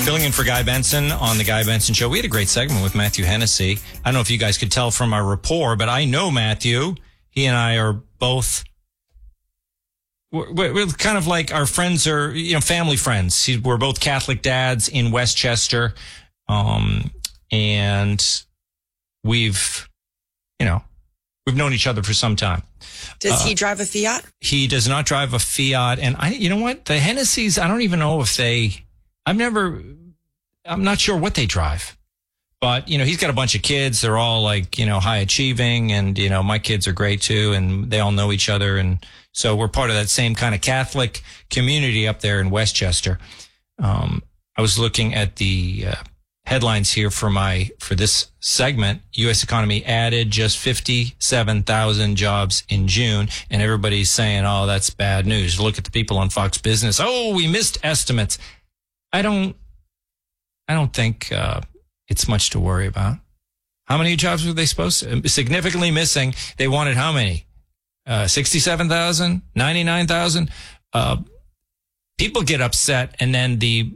Filling in for Guy Benson on the Guy Benson Show. We had a great segment with Matthew Hennessy. I don't know if you guys could tell from our rapport, but I know Matthew. He and I are both, we're kind of like our friends are, family friends. We're both Catholic dads in Westchester. And we've known each other for some time. Does he drive a Fiat? He does not drive a Fiat. And you know what? The Hennessy's, I don't even know if I'm not sure what they drive, but, he's got a bunch of kids. They're all like, high achieving, and, my kids are great too. And they all know each other. And so we're part of that same kind of Catholic community up there in Westchester. I was looking at the headlines here for this segment. U.S. economy added just 57,000 jobs in June, and everybody's saying, oh, that's bad news. Look at the people on Fox Business. Oh, we missed estimates. I don't think it's much to worry about. How many jobs were they supposed to? Significantly missing. They wanted how many? 67,000? 99,000? People get upset, and then the